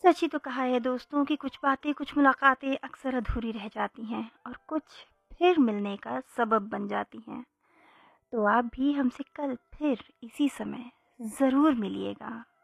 सच ही तो कहा है दोस्तों कि कुछ बातें, कुछ मुलाकातें अक्सर अधूरी रह जाती हैं और कुछ फिर मिलने का सबब बन जाती हैं। तो आप भी हमसे कल फिर इसी समय ज़रूर मिलिएगा।